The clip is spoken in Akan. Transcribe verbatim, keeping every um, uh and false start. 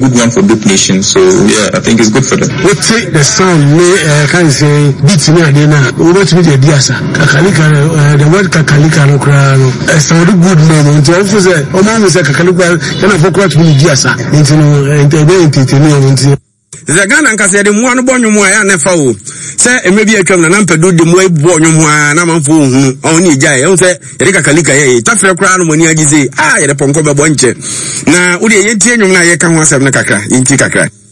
good one for both nations. So yeah, I think it's good for them. What take the sound uh, can say beats me adena. What me the diasa? Kakalika the word kakalika no krano. A sound good name. Until I say, oh man, say kakalika. Can I forget me diasa? Into no intervention into the Ghana and Cassidy, one born you more and a foul. Say, and maybe I come and do the way born you more and I'm a fool. Only Jay, I say, Erika Kalika, tough for a crown when you say, ah, the Poncoba Bonche. Now, would you tell you now you can once have Nakaka in Tikaka?